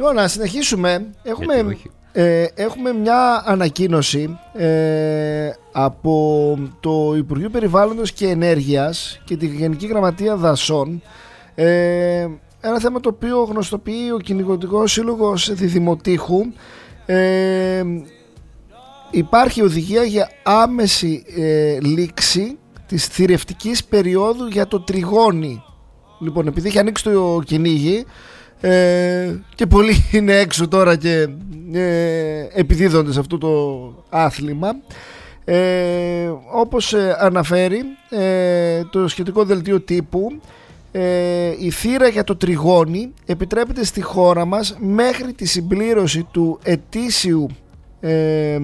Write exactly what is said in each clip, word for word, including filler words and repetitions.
Λοιπόν, να συνεχίσουμε. Έχουμε, ε, έχουμε μια ανακοίνωση ε, από το Υπουργείο Περιβάλλοντος και Ενέργειας και τη Γενική Γραμματεία Δασών. Ε, ένα θέμα το οποίο γνωστοποιεί ο Κυνηγοτικός Σύλλογος Διδημοτήχου. Ε, υπάρχει οδηγία για άμεση ε, λήξη της θηρευτικής περίοδου για το τριγώνι. Λοιπόν, επειδή έχει ανοίξει το κυνήγι ε, και πολλοί είναι έξω τώρα και ε, επιδίδονται σε αυτό το άθλημα, ε, όπως ε, αναφέρει ε, το σχετικό δελτίο τύπου, ε, η θύρα για το τριγώνι επιτρέπεται στη χώρα μας μέχρι τη συμπλήρωση του ετήσιου ε,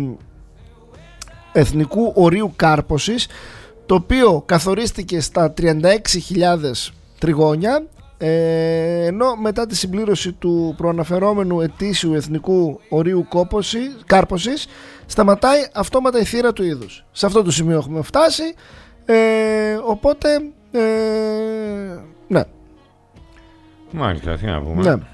εθνικού ορίου κάρπωσης, το οποίο καθορίστηκε στα τριάντα έξι χιλιάδες τριγώνια, ε, ενώ μετά τη συμπλήρωση του προαναφερόμενου ετήσιου εθνικού ορίου κόπωση, κάρπωσης σταματάει αυτόματα η θύρα του είδους. Σε αυτό το σημείο έχουμε φτάσει, ε, οπότε ε, ναι. Μάλιστα, τι να πούμε. Ναι.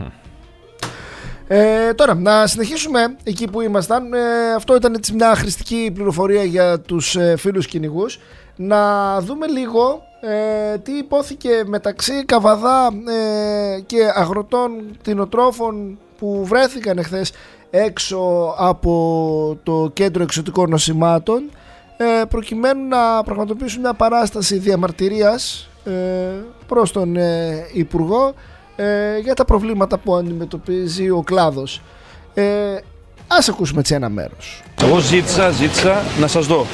Ε, τώρα, να συνεχίσουμε εκεί που ήμασταν. Ε, αυτό ήταν έτσι μια χρηστική πληροφορία για τους ε, φίλους κυνηγούς. Να δούμε λίγο ε, τι υπόθηκε μεταξύ Καβαδά ε, και αγροτών κτηνοτρόφων που βρέθηκαν εχθές έξω από το κέντρο εξωτικών νοσημάτων, ε, προκειμένου να πραγματοποιήσουν μια παράσταση διαμαρτυρίας ε, προς τον ε, Υπουργό ε, για τα προβλήματα που αντιμετωπίζει ο κλάδος. Ε, ας ακούσουμε έτσι ένα μέρος. Εγώ ζήτησα, ζήτησα να σας δω.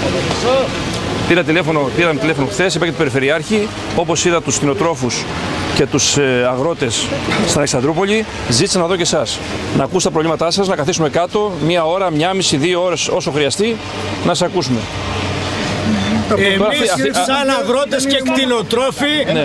Πήρα τηλέφωνο, πήραμε τηλέφωνο χθες, είπα και τον Περιφερειάρχη, όπως είδα τους κτηνοτρόφους και τους ε, αγρότες στην Αλεξανδρούπολη, ζήτησα να δω και εσάς. Να ακούσω τα προβλήματά σας, να καθίσουμε κάτω μία ώρα, μία μισή, δύο ώρες όσο χρειαστεί, να σας ακούσουμε. Εμείς αυτή, σαν αγρότες και κτηνοτρόφοι ναι.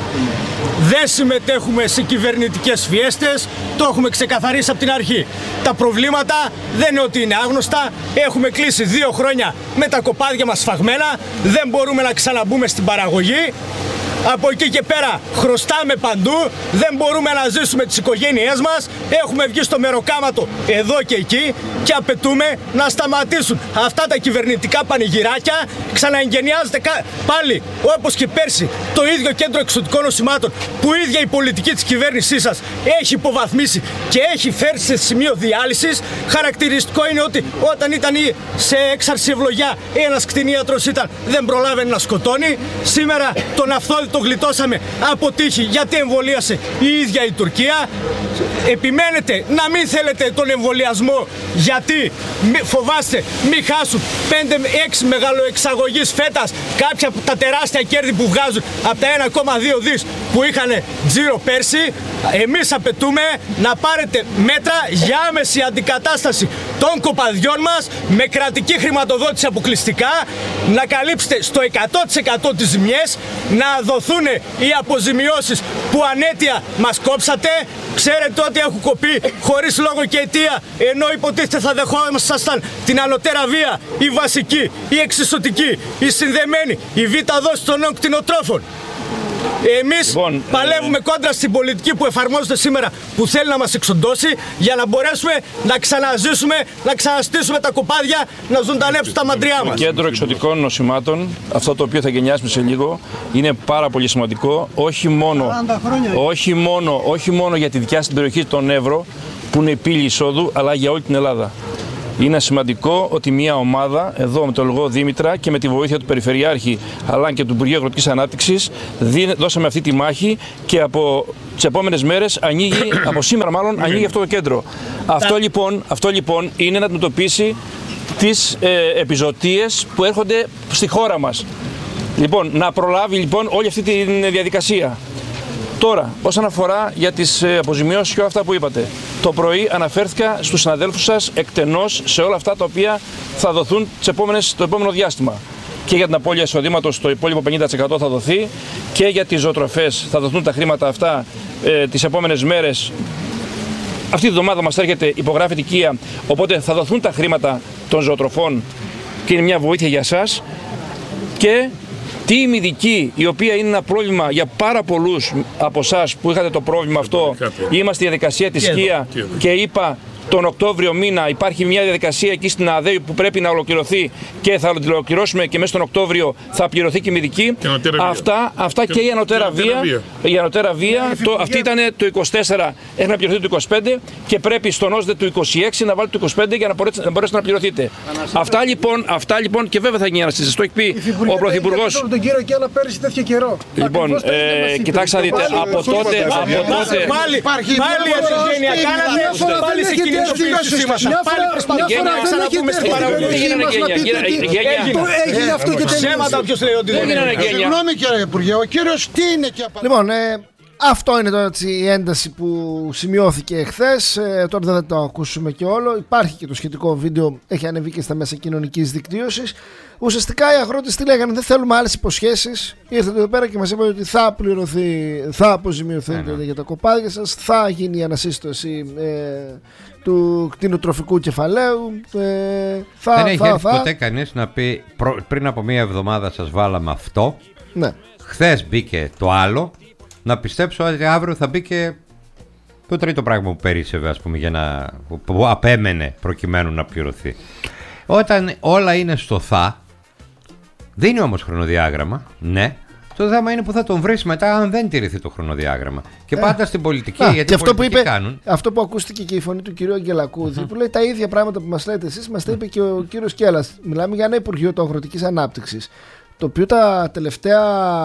δεν συμμετέχουμε σε κυβερνητικές φιέστες, το έχουμε ξεκαθαρίσει από την αρχή. Τα προβλήματα δεν είναι ότι είναι άγνωστα, έχουμε κλείσει δύο χρόνια με τα κοπάδια μας σφαγμένα, δεν μπορούμε να ξαναμπούμε στην παραγωγή. Από εκεί και πέρα χρωστάμε παντού, δεν μπορούμε να ζήσουμε τις οικογένειές μας, έχουμε βγει στο μεροκάματο εδώ και εκεί και απαιτούμε να σταματήσουν αυτά τα κυβερνητικά πανηγυράκια. Ξαναεγγενιάζεται πάλι όπως και πέρσι το ίδιο κέντρο εξωτικών νοσημάτων που η ίδια η πολιτική της κυβέρνησής σας έχει υποβαθμίσει και έχει φέρει σε σημείο διάλυσης. Χαρακτηριστικό είναι ότι όταν ήταν σε έξαρση ευλογιά ένας κτηνίατρος ήταν, δεν προλάβαινε να σκοτώνει. Σήμερα τον Αυθόδη το γλιτώσαμε από τύχη γιατί εμβολίασε η ίδια η Τουρκία. Επιμένετε να μην θέλετε τον εμβολιασμό γιατί φοβάστε μην χάσουν πέντε έξι μεγαλοεξαγωγείς φέτας κάποια από τα τεράστια κέρδη που βγάζουν από τα ένα κόμμα δύο δις που είχαν τζίρο πέρσι. Εμείς απαιτούμε να πάρετε μέτρα για άμεση αντικατάσταση των κοπαδιών μας με κρατική χρηματοδότηση αποκλειστικά, να καλύψετε στο εκατό τοις εκατό τις ζημιές, να δοθούν οι αποζημιώσεις που ανέτεια μας κόψατε. Ξέρετε ότι έχουν κοπεί χωρίς λόγο και αιτία, ενώ υποτίθεται θα δεχόμασταν την ανωτέρα βία, η βασική, η εξισωτική, η συνδεμένη, η β' δόση των νέων κτηνοτρόφων. Εμείς λοιπόν, παλεύουμε ε... κόντρα στην πολιτική που εφαρμόζεται σήμερα, που θέλει να μας εξοντώσει, για να μπορέσουμε να ξαναζήσουμε, να ξαναστήσουμε τα κοπάδια, να ζωντανέψουν τα μαντριά μας. Το κέντρο εξωτικών νοσημάτων, αυτό το οποίο θα γενιάσουμε σε λίγο, είναι πάρα πολύ σημαντικό, όχι μόνο, όχι μόνο, όχι μόνο για τη δικιά στην περιοχή των Εύρο, που είναι η πύλη εισόδου, αλλά για όλη την Ελλάδα. Είναι σημαντικό ότι μια ομάδα εδώ με τον Λογό Δήμητρα και με τη βοήθεια του Περιφερειάρχη αλλά και του Υπουργείου Αγροτικής Ανάπτυξης δώσαμε αυτή τη μάχη και από τις επόμενες μέρες ανοίγει, από σήμερα μάλλον, ανοίγει αυτό το κέντρο. Αυτό λοιπόν, αυτό λοιπόν είναι να αντιμετωπίσει τις ε, επιζωτίες που έρχονται στη χώρα μας. Λοιπόν, να προλάβει λοιπόν όλη αυτή τη διαδικασία. Τώρα, όσον αφορά για τις αποζημιώσεις και όλα αυτά που είπατε, το πρωί αναφέρθηκα στους συναδέλφους σας εκτενώς σε όλα αυτά τα οποία θα δοθούν τις επόμενες, το επόμενο διάστημα. Και για την απώλεια εισοδήματος το υπόλοιπο πενήντα τοις εκατό θα δοθεί και για τις ζωοτροφές θα δοθούν τα χρήματα αυτά ε, τις επόμενες μέρες. Αυτή τη βδομάδα μας έρχεται υπογράφεται οικία, οπότε θα δοθούν τα χρήματα των ζωοτροφών και είναι μια βοήθεια για σας. Και Τι η μυδική, η οποία είναι ένα πρόβλημα για πάρα πολλούς από εσάς που είχατε το πρόβλημα αυτό. Είμαστε στη διαδικασία της ΣΚΙΑ και είπα τον Οκτώβριο μήνα υπάρχει μια διαδικασία εκεί στην ΑΔΕΗ που πρέπει να ολοκληρωθεί και θα την ολοκληρώσουμε και μέσα στον Οκτώβριο θα πληρωθεί και η μυδική. Αυτά, αυτά και, και η ανωτέρα βία. βία. Η ανωτέρα βία, το, αυτή ήταν το είκοσι τέσσερα, έχει να πληρωθεί το είκοσι πέντε και πρέπει στον ΩΣΔΕ του είκοσι έξι να βάλει το είκοσι πέντε για να μπορέσετε να, μπορέσετε να πληρωθείτε. Αυτά λοιπόν, αυτά λοιπόν και βέβαια θα γίνει ένα συζήτηση. Το έχει πει ο Πρωθυπουργός. Τον κύριο Κέλλα πέρυσι τέτοιο καιρό. Λοιπόν, ε, κοιτάξτε να δείτε, από τότε. Πάλι, πάλι ευγένεια κάνατε, πάλι σε κοινωνικοποίηση μας. Πάλι προσπαθούμε να ξαναπούμε στην παραγωγή. Έγινε αυτό και τελείωσε. Ψέματα όποιος λέει ότι δεν είναι γένεια. Συγγνώμη κύριε Υπουργέ, ο κύριος τι είναι και απαντάει. Λοιπόν, ε, αυτό είναι τώρα η ένταση που σημειώθηκε εχθές. Ε, τώρα δεν θα το ακούσουμε και όλο. Υπάρχει και το σχετικό βίντεο, έχει ανεβεί και στα μέσα κοινωνικής δικτύωσης. Ουσιαστικά οι αγρότες τι λέγανε, δεν θέλουμε άλλες υποσχέσεις. Ήρθατε εδώ πέρα και μας είπατε ότι θα πληρωθεί, θα αποζημιωθείτε yeah. για τα κοπάδια σας, θα γίνει η ανασύστοση ε, του κτηνοτροφικού κεφαλαίου. Ε, θα, δεν θα, έχει θα. ποτέ κανείς να πει προ, πριν από μία εβδομάδα σας βάλαμε αυτό. Ναι. Χθες μπήκε το άλλο. Να πιστέψω ότι αύριο θα μπει και το τρίτο πράγμα που περίσσευε, ας πούμε, για να, που απέμενε προκειμένου να πληρωθεί. Όταν όλα είναι στο θα, δίνει όμως χρονοδιάγραμμα, ναι. Το θέμα είναι που θα τον βρεις μετά αν δεν τηρηθεί το χρονοδιάγραμμα. Και πάντα ε, στην πολιτική, α, γιατί και αυτό που είπε, κάνουν. Αυτό που ακούστηκε και η φωνή του κυρίου Αγγελακούδη, uh-huh. που λέει τα ίδια πράγματα που μας λέτε εσείς, μας τα είπε και ο κύριος Κέλλας. Μιλάμε για ένα Υπουργείο του Αγροτικής Ανάπτυξης, το οποίο τα τελευταία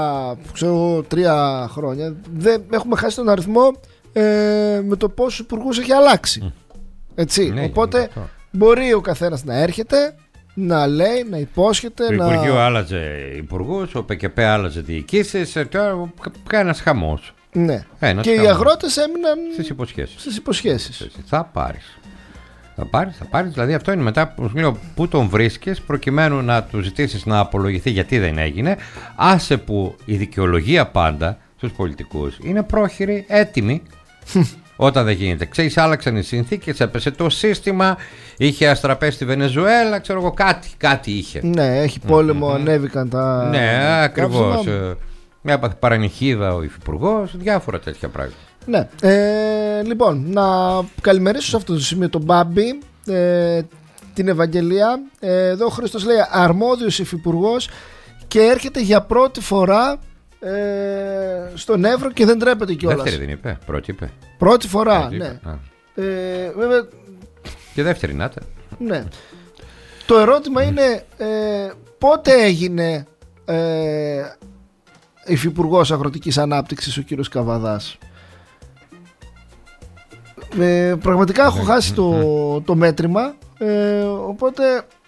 ξέρω, τρία χρόνια δεν έχουμε χάσει τον αριθμό ε, με το πόσους υπουργούς έχει αλλάξει. Mm. Έτσι. Ναι, οπότε μπορεί ο καθένας να έρχεται, να λέει, να υπόσχεται. Το να... Υπουργείο άλλαζε υπουργούς, ο ΠΚΠ άλλαζε διοικήσεις, τώρα ένας χαμός. Ναι. Ένας και χαμός. Οι αγρότες έμειναν στις υποσχέσεις. Στις υποσχέσεις. Θα πάρεις. Θα πάρεις, θα πάρεις, δηλαδή αυτό είναι μετά που σου λέω πού τον βρίσκεις προκειμένου να του ζητήσεις να απολογηθεί γιατί δεν έγινε. Άσε που η δικαιολογία πάντα στους πολιτικούς είναι πρόχειρη, έτοιμη όταν δεν γίνεται. Ξέρεις, άλλαξαν οι συνθήκες, έπεσε το σύστημα, είχε αστραπές στη Βενεζουέλα, ξέρω εγώ, κάτι, κάτι είχε. Ναι, έχει πόλεμο, mm-hmm. ανέβηκαν τα... Ναι, ακριβώς. Μια παρανυχίδα ο υφυπουργός, διάφορα τέτοια πράγματα. Ναι, ε, λοιπόν, να καλημερίσω σε αυτό το σημείο τον Μπάμπη, ε, την Ευαγγελία. Ε, εδώ ο Χρήστος λέει αρμόδιος υφυπουργός και έρχεται για πρώτη φορά ε, στον Εύρο και δεν τρέπεται κιόλας. Δεύτερη δεν είπε, πρώτη είπε. Πρώτη φορά, πρώτη ναι. Ε, βέβαια, και δεύτερη να τε. Ναι. Το ερώτημα mm. είναι ε, πότε έγινε ε, υφυπουργός Αγροτικής Ανάπτυξης ο κύριος Καβαδάς. Ε, πραγματικά έχω χάσει το, το μέτρημα, ε, οπότε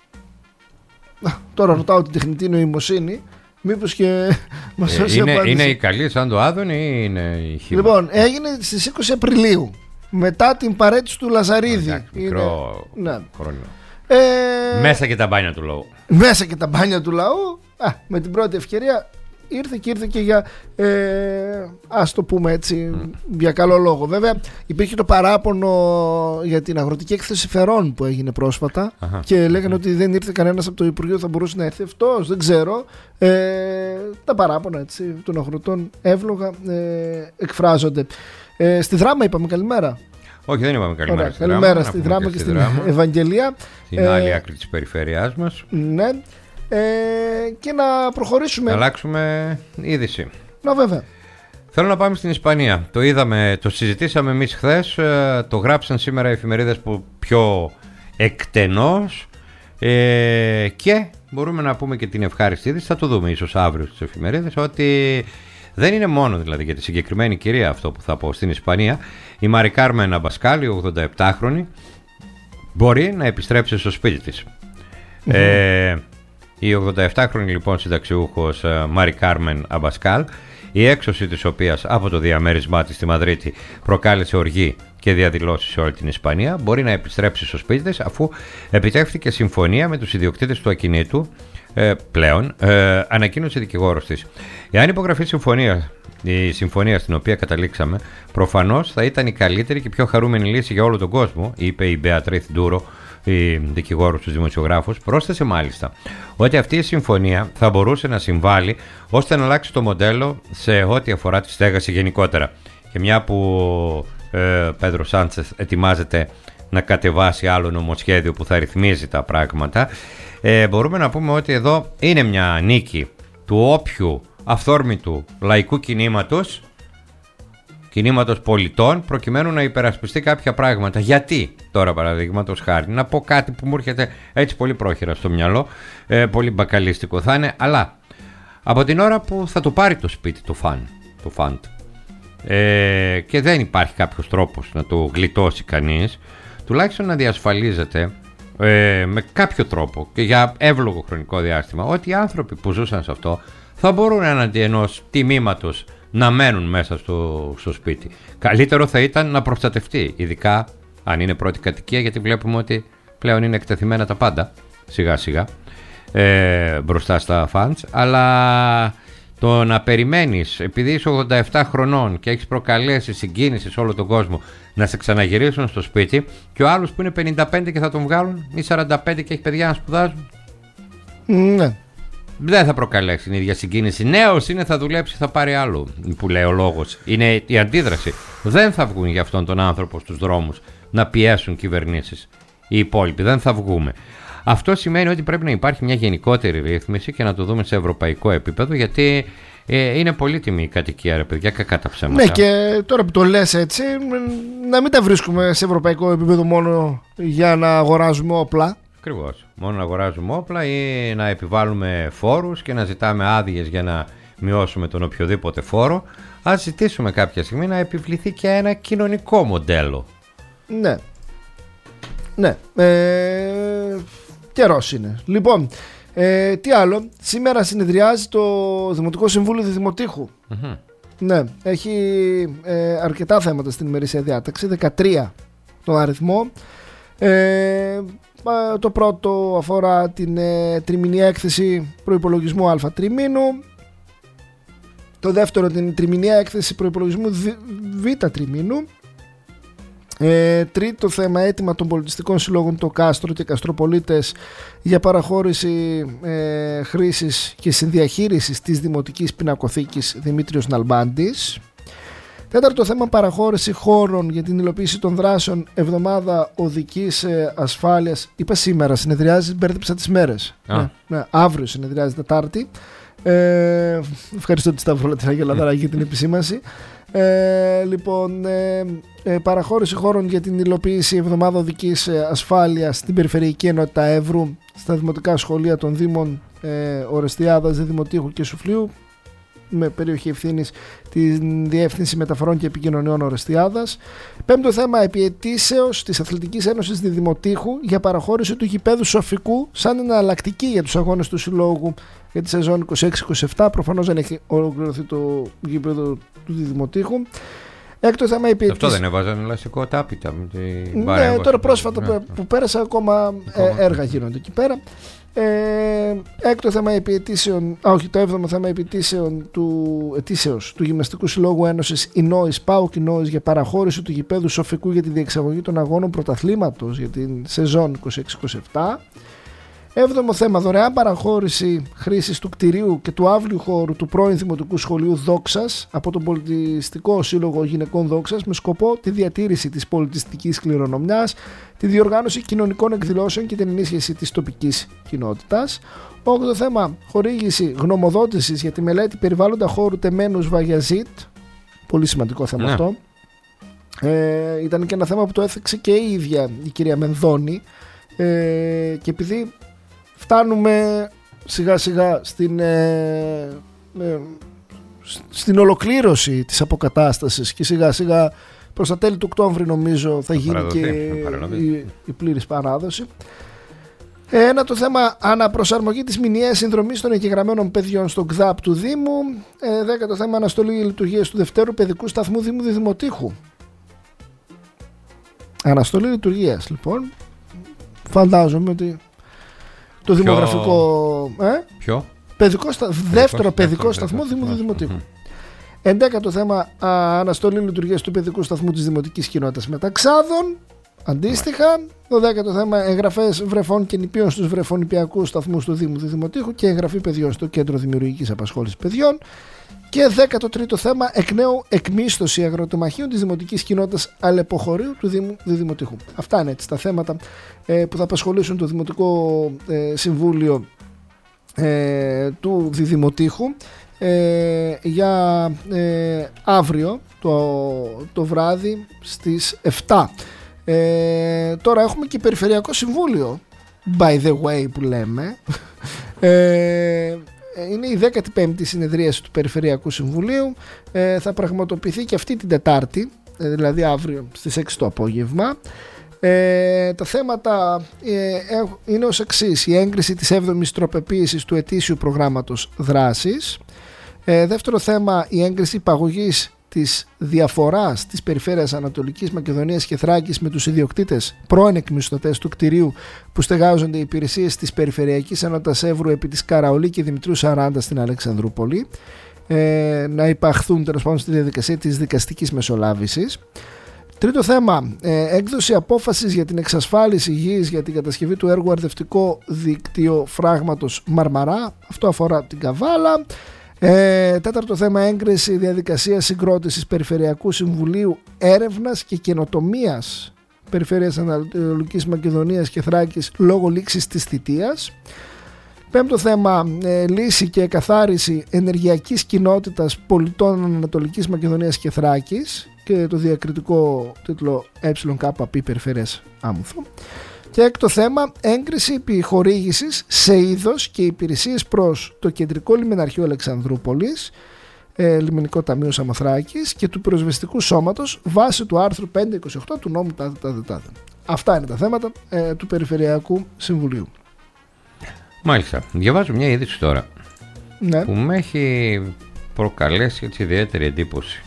τώρα ρωτάω την τεχνητή νοημοσύνη μήπως και μας δώσει είναι, απάντηση. Είναι η καλή σαν το Άδωνη ή είναι η χείμα? Λοιπόν, έγινε στις είκοσι Απριλίου μετά την παρέτηση του Λαζαρίδη. Α, μικρό είναι, ναι. χρόνο. ε, Μέσα και τα μπάνια του λαού. Μέσα και τα μπάνια του λαού. Α, με την πρώτη ευκαιρία ήρθε και ήρθε και για ε, ας το πούμε έτσι mm. για καλό λόγο. Βέβαια υπήρχε το παράπονο για την αγροτική έκθεση Φερών που έγινε πρόσφατα uh-huh. και λέγανε uh-huh. ότι δεν ήρθε κανένας από το Υπουργείο, θα μπορούσε να έρθει αυτός, δεν ξέρω. ε, τα παράπονα έτσι των αγροτών εύλογα ε, εκφράζονται. ε, Στη Δράμα είπαμε καλημέρα. Όχι, δεν είπαμε καλημέρα. Ωραία, στη καλημέρα δράμα, στη Δράμα και, και στην δράμα. Ευαγγελία. Στην ε, άλλη άκρη της περιφέρειάς μας. Ναι. Ε, και να προχωρήσουμε. Να αλλάξουμε είδηση. Να βέβαια. Θέλω να πάμε στην Ισπανία. Το είδαμε, το συζητήσαμε εμείς χθες. Το γράψαν σήμερα οι εφημερίδες που πιο εκτενώς. Ε, και μπορούμε να πούμε και την ευχάριστη είδηση. Θα το δούμε ίσως αύριο στις εφημερίδες. Ότι δεν είναι μόνο δηλαδή για τη συγκεκριμένη κυρία αυτό που θα πω στην Ισπανία. Η Μάρι Κάρμεν Αμπασκάλ, η ογδονταεπτάχρονη, μπορεί να επιστρέψει στο σπίτι της. Mm-hmm. Ε, η ογδονταεπτάχρονη λοιπόν συνταξιούχος Μάρι Κάρμεν Αμπασκάλ, η έξωση της οποίας από το διαμέρισμά της στη Μαδρίτη προκάλεσε οργή και διαδηλώσεις σε όλη την Ισπανία, μπορεί να επιστρέψει στο σπίτι της αφού επιτεύχθηκε συμφωνία με τους ιδιοκτήτες του ακινήτου. Ε, πλέον ε, ανακοίνωσε δικηγόρος της. Εάν υπογραφεί συμφωνία, η συμφωνία στην οποία καταλήξαμε, προφανώς θα ήταν η καλύτερη και πιο χαρούμενη λύση για όλο τον κόσμο, είπε η Μπεατρίθ Ντούρο, οι δικηγόρους, τους δημοσιογράφους, πρόσθεσε μάλιστα ότι αυτή η συμφωνία θα μπορούσε να συμβάλλει ώστε να αλλάξει το μοντέλο σε ό,τι αφορά τη στέγαση γενικότερα. Και μια που ε, Πέντρο Σάντσεθ ετοιμάζεται να κατεβάσει άλλο νομοσχέδιο που θα ρυθμίζει τα πράγματα, ε, μπορούμε να πούμε ότι εδώ είναι μια νίκη του όποιου αυθόρμητου λαϊκού κινήματος, κινήματος πολιτών, προκειμένου να υπερασπιστεί κάποια πράγματα. Γιατί τώρα, παραδείγματος χάρη, να πω κάτι που μου έρχεται έτσι πολύ πρόχειρα στο μυαλό, ε, πολύ μπακαλίστικο θα είναι, αλλά από την ώρα που θα του πάρει το σπίτι το φαν, το φαντ, ε, και δεν υπάρχει κάποιος τρόπος να το γλιτώσει κανείς, τουλάχιστον να διασφαλίζεται ε, με κάποιο τρόπο και για εύλογο χρονικό διάστημα ότι οι άνθρωποι που ζούσαν σε αυτό θα μπορούν έναντι ενός τιμήματος να μένουν μέσα στο, στο σπίτι. Καλύτερο θα ήταν να προστατευτεί, ειδικά αν είναι πρώτη κατοικία, γιατί βλέπουμε ότι πλέον είναι εκτεθειμένα τα πάντα σιγά σιγά ε, μπροστά στα funds, αλλά το να περιμένεις επειδή είσαι ογδόντα επτά χρονών και έχεις προκαλέσει συγκίνηση σε όλο τον κόσμο να σε ξαναγυρίσουν στο σπίτι, και ο άλλος που είναι πενήντα πέντε και θα τον βγάλουν, ή σαράντα πέντε και έχει παιδιά να σπουδάζουν, ναι, δεν θα προκαλέσει την ίδια συγκίνηση. Νέος είναι, θα δουλέψει, θα πάρει άλλο, που λέει ο λόγος. Είναι η αντίδραση. Δεν θα βγουν για αυτόν τον άνθρωπο στους δρόμους να πιέσουν κυβερνήσεις. Οι υπόλοιποι δεν θα βγούμε. Αυτό σημαίνει ότι πρέπει να υπάρχει μια γενικότερη ρύθμιση και να το δούμε σε ευρωπαϊκό επίπεδο, γιατί ε, είναι πολύτιμη η κατοικία, ρε παιδιά, κακά τα ψέματα. Ναι, και τώρα που το λες έτσι, να μην τα βρίσκουμε σε ευρωπαϊκό επίπεδο μόνο για να αγοράζουμε όπλα. Ακριβώς. Μόνο να αγοράζουμε όπλα ή να επιβάλλουμε φόρους και να ζητάμε άδειες για να μειώσουμε τον οποιοδήποτε φόρο. Ας ζητήσουμε κάποια στιγμή να επιβληθεί και ένα κοινωνικό μοντέλο. Ναι. Ναι. Ε, καιρός είναι. Λοιπόν, ε, τι άλλο. Σήμερα συνεδριάζει το Δημοτικό Συμβούλιο Δημοτήχου. Mm-hmm. Ναι. Έχει ε, αρκετά θέματα στην ημερήσια διάταξη. δεκατρία τον αριθμό. Ε, το πρώτο αφορά την ε, τριμηνή έκθεση προϋπολογισμού Α τριμήνου. Το δεύτερο την τριμηνή έκθεση προϋπολογισμού Β τριμήνου. Ε, τρίτο θέμα, αίτημα των πολιτιστικών συλλόγων το Κάστρο και Καστροπολίτες για παραχώρηση ε, χρήσης και συνδιαχείρισης της Δημοτικής Πινακοθήκης Δημήτριος Ναλμπάντης. Τέταρτο θέμα, παραχώρηση χώρων για την υλοποίηση των δράσεων εβδομάδα οδικής ασφάλειας. Είπα σήμερα, συνεδριάζει, μπέρδεψα τις μέρες. Ναι, ναι, αύριο συνεδριάζει Τετάρτη. Ε, ευχαριστώ τη Σταυρόλα την Αγγελαδάρα για την επισήμανση. Ε, λοιπόν, ε, ε, παραχώρηση χώρων για την υλοποίηση εβδομάδα οδικής ασφάλειας στην Περιφερειακή Ενότητα Εύρου στα δημοτικά σχολεία των Δήμων ε, Ορεστιάδας, Δημοτήχου και Σουφλίου, με περιοχή ευθύνης την Διεύθυνση Μεταφορών και Επικοινωνιών Ορεστιάδας. Πέμπτο θέμα, επιαιτήσεως της Αθλητικής Ένωσης Διδημοτήχου για παραχώρηση του γηπέδου Σοφικού σαν εναλλακτική για τους αγώνες του Συλλόγου για τη σεζόν είκοσι έξι είκοσι επτά. Προφανώς δεν έχει ολοκληρωθεί το γήπεδο του Διδημοτήχου. Έκτο θέμα, επιαιτήσεως. Αυτό δεν έβαζαν ελαστικό τάπητα με την Ναι, τώρα πρόσφατα ναι. που πέρασε ακόμα ε, έργα γίνονται εκεί πέρα. Ε, έκτο θέμα επιαιτήσεων, α, όχι, το έβδομο θέμα επιαιτήσεων του, ετήσεως, του Γυμναστικού Συλλόγου Ένωσης Ινόης, ΠΑΟΚ Ινόης για παραχώρηση του γηπέδου Σοφικού για τη διεξαγωγή των αγώνων πρωταθλήματος για την σεζόν είκοσι έξι είκοσι επτά. Έβδομο θέμα, δωρεάν παραχώρηση χρήσης του κτηρίου και του αύλιου χώρου του πρώην Δημοτικού Σχολείου Δόξας από τον Πολιτιστικό Σύλλογο Γυναικών Δόξας με σκοπό τη διατήρηση της πολιτιστικής κληρονομιάς, τη διοργάνωση κοινωνικών εκδηλώσεων και την ενίσχυση της τοπικής κοινότητας. Όγδοο θέμα, χορήγηση γνωμοδότησης για τη μελέτη περιβάλλοντα χώρου Τεμένους Βαγιαζίτ. Πολύ σημαντικό θέμα ναι. αυτό. Ε, ήταν και ένα θέμα που το έθεξε και η ίδια η κυρία Μενδώνη. Ε, και επειδή φτάνουμε σιγά σιγά στην, ε, ε, στην ολοκλήρωση της αποκατάστασης και σιγά σιγά προς τα τέλη του Οκτώβρη νομίζω θα γίνει παραδοθεί, και η, η πλήρης παράδοση. Ένα το θέμα, αναπροσαρμογή της μηνιαίας συνδρομής των εγγεγραμμένων παιδιών στο ΚΔΑΠ του Δήμου. Ε, δέκατο θέμα, αναστολή λειτουργίας του Δευτέρου Παιδικού Σταθμού Δήμου Διδημοτήχου. Αναστολή λειτουργίας λοιπόν. Φαντάζομαι ότι το Ποιο... δημογραφικό ε? Ποιο? Παιδικό στα... Δεύτερο παιδικό, παιδικό σταθμό Δήμου Διδημοτήχου. Mm-hmm. Εντέκατο θέμα, α, αναστολή λειτουργίας του παιδικού σταθμού της Δημοτικής Κοινότητας Μεταξάδων. αντίστοιχα. Το δέκατο θέμα, εγγραφές βρεφών και νηπίων στους βρεφονηπιακούς σταθμούς του Δήμου Δημοτήχου και εγγραφή παιδιών στο Κέντρο Δημιουργικής Απασχόλησης Παιδιών. Και δέκατο τρίτο θέμα, εκ νέου εκμίσθωση αγροτεμαχίων της Δημοτικής Κοινότητας Αλεποχωρίου του Δήμου Δημοτήχου. Αυτά είναι έτσι τα θέματα ε, που θα απασχολήσουν το Δημοτικό ε, Συμβούλιο ε, του Διδημοτήχου ε, για ε, αύριο το, το βράδυ στις επτά. Ε, τώρα έχουμε και Περιφερειακό Συμβούλιο, by the way που λέμε. ε, Είναι η δέκατη πέμπτη συνεδρίαση του Περιφερειακού Συμβουλίου. Ε, θα πραγματοποιηθεί και αυτή την Τετάρτη, ε, δηλαδή αύριο στις έξι το απόγευμα. Ε, τα θέματα ε, είναι ως εξής: η έγκριση της έβδομης τροποποίησης του ετήσιου προγράμματος δράσης. Ε, δεύτερο θέμα, η έγκριση υπαγωγής της διαφοράς της περιφέρειας Ανατολικής Μακεδονίας και Θράκης με τους ιδιοκτήτες πρώην εκμισθωτές του κτηρίου που στεγάζονται οι υπηρεσίες της Περιφερειακής Ενότητας Εύρου επί της Καραολή και Δημητρίου σαράντα στην Αλεξανδρούπολη, ε, να υπαχθούν τέλος πάντων στη διαδικασία της δικαστικής μεσολάβησης. Τρίτο θέμα, ε, έκδοση απόφασης για την εξασφάλιση γης για την κατασκευή του έργου αρδευτικό δίκτυο φράγματος Μαρμαρά. Αυτό αφορά την Καβάλα. Ε, τέταρτο θέμα, έγκριση διαδικασία συγκρότησης Περιφερειακού Συμβουλίου Έρευνας και Καινοτομίας Περιφέρειας Ανατολικής Μακεδονίας και Θράκης λόγω λήξης της θητείας. Πέμπτο θέμα, ε, λύση και εκαθάριση ενεργειακής κοινότητας πολιτών Ανατολικής Μακεδονίας και Θράκης και το διακριτικό τίτλο ΕΚΠ Περιφέρειας Άμμουθου. Και έκτο θέμα, έγκριση επιχορήγησης σε είδος και υπηρεσίες προς το Κεντρικό Λιμεναρχείο Αλεξανδρούπολης, ε, Λιμενικό Ταμείο Σαμοθράκης και του Πυροσβεστικού Σώματος βάσει του άρθρου πεντακόσια είκοσι οκτώ του νόμου τάδε τάδε τάδε. Αυτά είναι τα θέματα ε, του Περιφερειακού Συμβουλίου. Μάλιστα. Διαβάζω μια είδηση τώρα, Ναι. που με έχει προκαλέσει έτσι ιδιαίτερη εντύπωση.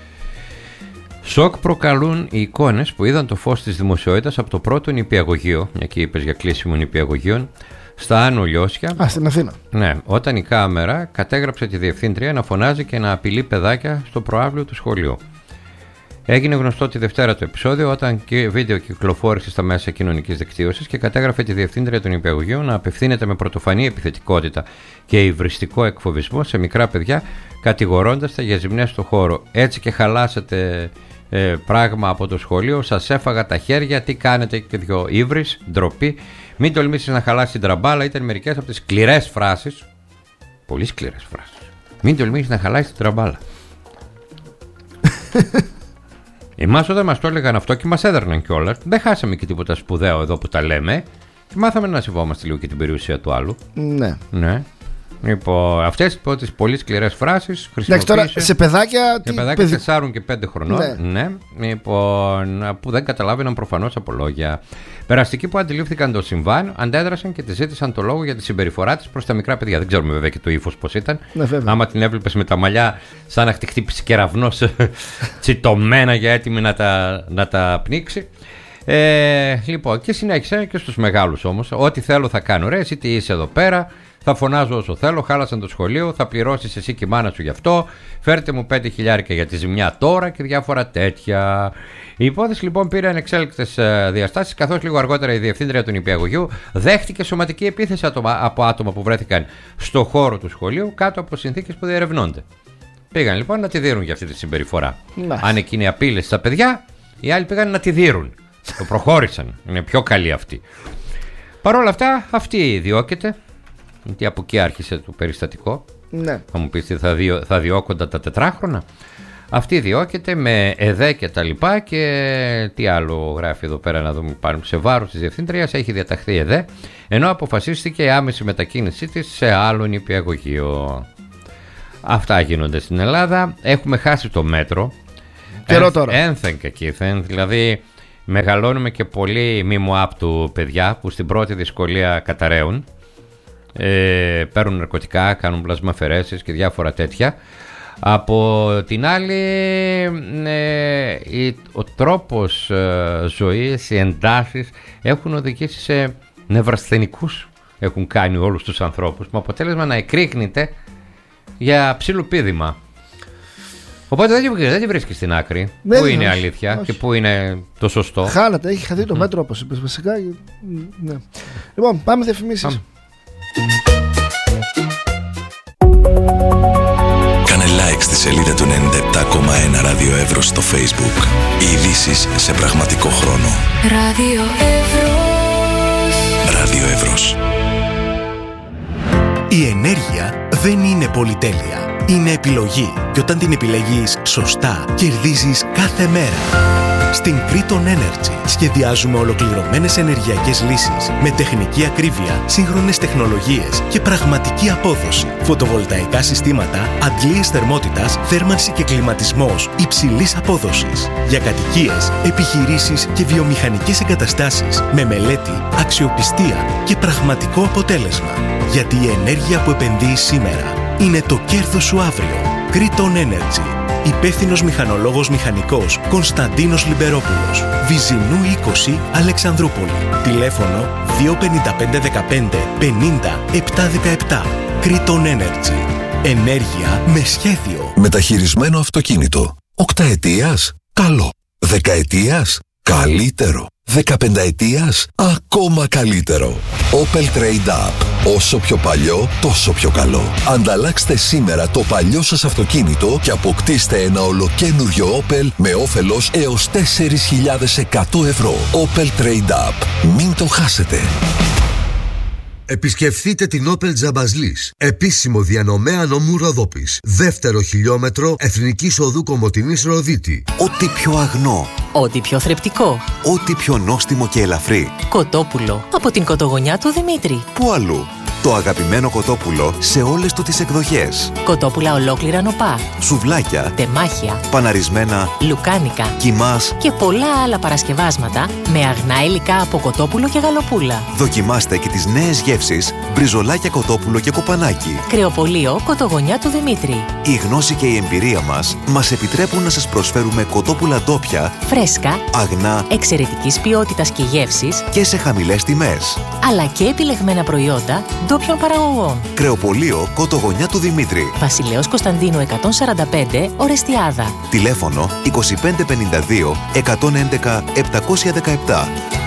Σοκ προκαλούν οι εικόνες που είδαν το φως της δημοσιότητας από το πρώτο νηπιαγωγείο, μια και είπες για κλείσιμο νηπιαγωγείων, στα Άνω Λιώσια. Α, στην Αθήνα. Ναι, όταν η κάμερα κατέγραψε τη διευθύντρια να φωνάζει και να απειλεί παιδάκια στο προαύλιο του σχολείου. Έγινε γνωστό τη Δευτέρα το επεισόδιο όταν και βίντεο κυκλοφόρησε στα μέσα κοινωνικής δικτύωσης και κατέγραφε τη διευθύντρια των νηπιαγωγείων να απευθύνεται με πρωτοφανή επιθετικότητα και υβριστικό εκφοβισμό σε μικρά παιδιά, κατηγορώντας τα για ζημιές στο χώρο. Έτσι και χαλάσατε ε, πράγμα από το σχολείο, σας έφαγα τα χέρια, τι κάνετε και δυο ύβρις, ντροπή, μην τολμήσεις να χαλάσει την τραμπάλα, ήταν μερικές από τις σκληρές φράσεις, πολύ σκληρές φράσεις, μην τολμήσεις να χαλάσει την τραμπάλα. Εμάς όταν μας το έλεγαν αυτό και μας έδερναν κιόλας, δεν χάσαμε και τίποτα σπουδαίο εδώ που τα λέμε και μάθαμε να σεβόμαστε λίγο και την περιουσία του άλλου. Ναι. Ναι. Λοιπόν, αυτές τις πολύ σκληρές φράσεις Εντάξει, τώρα σε παιδάκια. Για παιδάκια τεσσάρων και πέντε χρονών. Ναι. Ναι. Λοιπόν, που δεν καταλάβαιναν προφανώς από λόγια. Περαστικοί που αντιλήφθηκαν το συμβάν αντέδρασαν και τη ζήτησαν το λόγο για τη συμπεριφορά της προς τα μικρά παιδιά. Δεν ξέρουμε βέβαια και το ύφος πώς ήταν. Ναι, άμα την έβλεπες με τα μαλλιά σαν να χτυπήσει κεραυνός τσιτωμένα για έτοιμη να τα, να τα πνίξει. Ε, λοιπόν, και συνέχισε και στους μεγάλους όμως. Ό,τι θέλω θα κάνω. Ρε, εσύ τι είσαι εδώ πέρα. Θα φωνάζω όσο θέλω, χάλασαν το σχολείο, θα πληρώσεις εσύ και η μάνα σου γι' αυτό. Φέρτε μου πέντε χιλιάρικα για τη ζημιά τώρα και διάφορα τέτοια. Η υπόθεση λοιπόν πήρε ανεξέλεγκτες διαστάσεις, καθώς λίγο αργότερα η διευθύντρια του νηπιαγωγείου δέχτηκε σωματική επίθεση από άτομα που βρέθηκαν στο χώρο του σχολείου κάτω από συνθήκες που διερευνώνται. Πήγαν λοιπόν να τη δίνουν για αυτή τη συμπεριφορά. Να. Αν εκείνη απείλησε στα παιδιά, οι άλλοι πήγαν να τη δίνουν. Το προχώρησαν. Είναι πιο καλή αυτή. Παρ' όλα αυτά, αυτή διώκεται. Γιατί από εκεί άρχισε το περιστατικό. Ναι. Θα μου πεις θα, διο, θα διώκονταν τα τετράχρονα. Αυτή διώκεται με ΕΔΕ και τα λοιπά. Και τι άλλο γράφει εδώ πέρα να δούμε πάνω. Σε βάρος της διευθύντριας έχει διαταχθεί ΕΔΕ, ενώ αποφασίστηκε η άμεση μετακίνησή της σε άλλο νηπιαγωγείο. Αυτά γίνονται στην Ελλάδα. Έχουμε χάσει το μέτρο. Καιρό τώρα. Ένθεν και κήθεν. Δηλαδή μεγαλώνουμε και πολύ μη μου άπτου παιδιά που στην πρώτη δυσκολία καταραίουν. Ε, παίρνουν ναρκωτικά, κάνουν πλασμαφαιρέσεις και διάφορα τέτοια. Από την άλλη ε, η, ο τρόπος ε, ζωής, οι εντάσεις έχουν οδηγήσει σε νευρασθενικούς, έχουν κάνει όλους τους ανθρώπους, με αποτέλεσμα να εκρίκνεται για ψιλοπίδημα. Οπότε δεν τη, δεν τη βρίσκει στην άκρη. Ναι, πού ναι, είναι η όχι, αλήθεια όχι. και πού είναι το σωστό. Χάνατε, έχει χαθεί το μέτρο όπως είπες βασικά. Ναι. Λοιπόν, πάμε διαφημίσεις. Κάνε like στη σελίδα του ενενήντα επτά κόμμα ένα Ράδιο Εύρος στο Facebook. Οι ειδήσεις σε πραγματικό χρόνο. Ράδιο Εύρος. Ράδιο Εύρος. Η ενέργεια δεν είναι πολυτέλεια. Είναι επιλογή. Και όταν την επιλέγεις σωστά, κερδίζεις κάθε μέρα. Στην Kriton Energy σχεδιάζουμε ολοκληρωμένες ενεργειακές λύσεις με τεχνική ακρίβεια, σύγχρονες τεχνολογίες και πραγματική απόδοση. Φωτοβολταϊκά συστήματα, αντλίες θερμότητας, θέρμανση και κλιματισμός υψηλής απόδοσης. Για κατοικίες, επιχειρήσεις και βιομηχανικές εγκαταστάσεις με μελέτη, αξιοπιστία και πραγματικό αποτέλεσμα. Γιατί η ενέργεια που επενδύεις σήμερα είναι το κέρδος σου αύριο. Kriton Energy. Υπεύθυνος μηχανολόγος μηχανικός Κωνσταντίνος Λιμπερόπουλος. Βυζινού είκοσι, Αλεξανδρούπολη. Τηλέφωνο δύο πέντε πέντε δεκαπέντε πενήντα επτακόσια δεκαεπτά. Kriton Energy. Ενέργεια με σχέδιο. Μεταχειρισμένο αυτοκίνητο. Οκταετίας, καλό. Δεκαετίας, καλύτερο. Δεκαπενταετίας, ακόμα καλύτερο. Opel Trade Up. Όσο πιο παλιό, τόσο πιο καλό. Ανταλλάξτε σήμερα το παλιό σας αυτοκίνητο και αποκτήστε ένα ολοκένουργιο Opel με όφελος έως τέσσερις χιλιάδες εκατό ευρώ. Opel Trade Up. Μην το χάσετε. Επισκεφθείτε την Opel Τζαμπαζλής, επίσημο διανομέα νομού Ροδόπης. Δεύτερο χιλιόμετρο Εθνικής Οδού Κομοτηνής Ροδίτη. Ό,τι πιο αγνό. Ό,τι πιο θρεπτικό. Ό,τι πιο νόστιμο και ελαφρύ. Κοτόπουλο από την κοτογονιά του Δημήτρη. Πού αλλού? Το αγαπημένο κοτόπουλο σε όλες του τις εκδοχές. Κοτόπουλα ολόκληρα νοπά. Σουβλάκια. Τεμάχια. Παναρισμένα. Λουκάνικα. Κιμάς. Και πολλά άλλα παρασκευάσματα με αγνά υλικά από κοτόπουλο και γαλοπούλα. Δοκιμάστε και τις νέες γεύσεις μπριζολάκια κοτόπουλο και κοπανάκι. Κρεοπολείο κοτογονιά του Δημήτρη. Η γνώση και η εμπειρία μας μας επιτρέπουν να σας προσφέρουμε κοτόπουλα ντόπια, φρέσκα, αγνά, εξαιρετικής ποιότητας και γεύσης και σε χαμηλές τιμές. Αλλά και επιλεγμένα προϊόντα ντόπιων παραγωγών. Κρεοπολείο κοτογονιά του Δημήτρη. Βασιλέως Κωνσταντίνου εκατόν σαράντα πέντε, Ορεστιάδα. Τηλέφωνο είκοσι πέντε πενήντα δύο εκατόν έντεκα επτακόσια δεκαεπτά.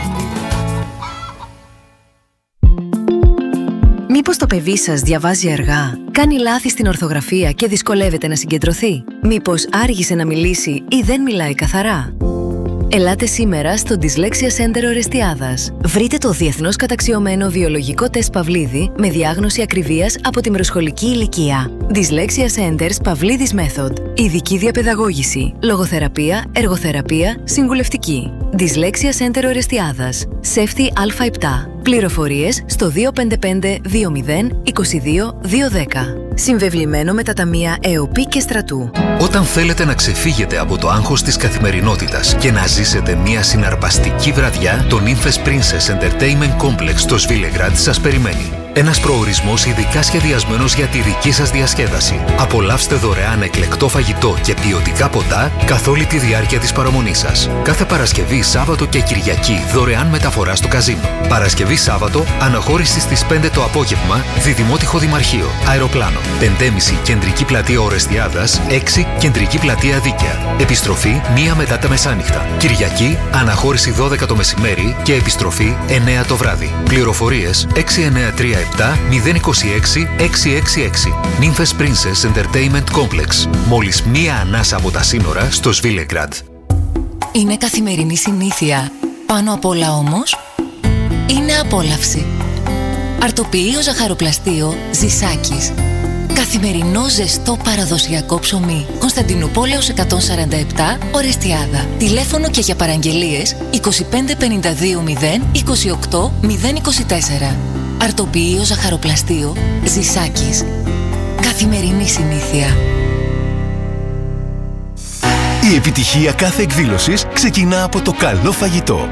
Μήπως το παιδί σας διαβάζει αργά, κάνει λάθη στην ορθογραφία και δυσκολεύεται να συγκεντρωθεί? Μήπως άργησε να μιλήσει ή δεν μιλάει καθαρά? Ελάτε σήμερα στο Dyslexia Center Ορεστιάδας. Βρείτε το διεθνώς καταξιωμένο βιολογικό τεστ Παυλίδη με διάγνωση ακριβίας από τη μεροσχολική ηλικία. Dyslexia Centers Παυλίδης Method. Ειδική διαπαιδαγώγηση, λογοθεραπεία, εργοθεραπεία, συμβουλευτική. Dyslexia Center Ορεστιάδας. Σέφτη Α επτά. Πληροφορίες στο δύο πέντε πέντε δύο μηδέν είκοσι δύο δύο δέκα. Συμβεβλημένο με τα ταμεία ΕΟΠΗ και Στρατού. Όταν θέλετε να ξεφύγετε από το άγχος της καθημερινότητας και να ζήσετε μια συναρπαστική βραδιά, το Nymphes Princess Entertainment Complex στο Σβίλεγκραντ σας περιμένει. Ένας προορισμός ειδικά σχεδιασμένος για τη δική σας διασκέδαση. Απολαύστε δωρεάν εκλεκτό φαγητό και ποιοτικά ποτά καθ' όλη τη διάρκεια της παραμονής σας. Κάθε Παρασκευή, Σάββατο και Κυριακή δωρεάν μεταφορά στο καζίνο. Παρασκευή Σάββατο, αναχώρηση στις πέντε το απόγευμα, Διδημότυχο Δημαρχείο, αεροπλάνο. πέντε και μισή Κεντρική Πλατεία Ορεστιάδας, έξι Κεντρική Πλατεία Δίκαια. Επιστροφή μία μετά τα μεσάνυχτα. Κυριακή, αναχώρηση δώδεκα το μεσημέρι και επιστροφή εννέα το βράδυ. Πληροφορίες έξι εννέα τρία επτά μηδέν δύο έξι έξι έξι έξι. Nymphes Princess Entertainment Complex. Μόλις μία ανάσα από τα σύνορα στο Σβίλεγκραντ. Είναι καθημερινή συνήθεια. Πάνω απ' όλα όμως, είναι απόλαυση. Αρτοποιείο ζαχαροπλαστείο Ζησάκης. Καθημερινό ζεστό παραδοσιακό ψωμί. Κωνσταντινούπολεως εκατόν σαράντα επτά, Ορεστιάδα. Τηλέφωνο και για παραγγελίες είκοσι πέντε πενήντα δύο μηδέν είκοσι οκτώ μηδέν είκοσι τέσσερα. Αρτοποιείο ζαχαροπλαστείο Ζησάκης. Καθημερινή συνήθεια. Η επιτυχία κάθε εκδήλωσης ξεκινά από το καλό φαγητό.